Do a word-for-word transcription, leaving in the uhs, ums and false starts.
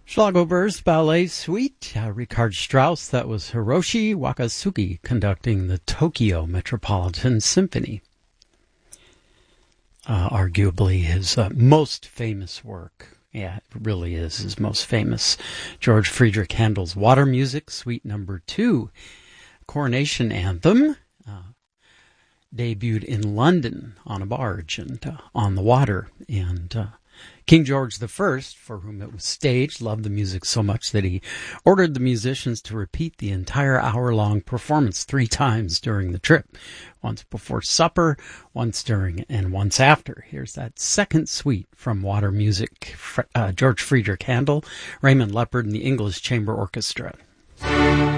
Schlagober's Ballet Suite, uh, Richard Strauss, that was Hiroshi Wakasugi conducting the Tokyo Metropolitan Symphony. Uh, arguably his uh, most famous work. Yeah, it really is his most famous. George Friedrich Handel's Water Music, Suite Number Two, Coronation Anthem, uh, debuted in London on a barge and uh, on the water. And uh, King George the First, for whom it was staged, loved the music so much that he ordered the musicians to repeat the entire hour-long performance three times during the trip. Once before supper, once during, and once after. Here's that second suite from Water Music, uh, George Friedrich Handel, Raymond Leppard, and the English Chamber Orchestra.